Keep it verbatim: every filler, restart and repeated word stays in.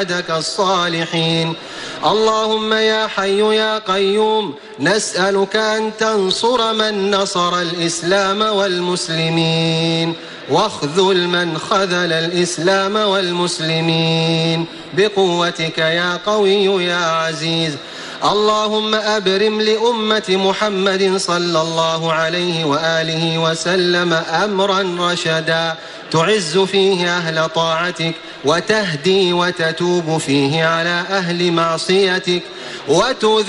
عبادك الصالحين. اللهم يا حي يا قيوم نسألك أن تنصر من نصر الإسلام والمسلمين، واخذل من خذل الإسلام والمسلمين بقوتك يا قوي يا عزيز. اللهم أبرم لأمة محمد صلى الله عليه وآله وسلم أمرا رشدا تعز فيه أهل طاعتك، وتهدي وتتوب فيه على أهل معصيتك، وتذل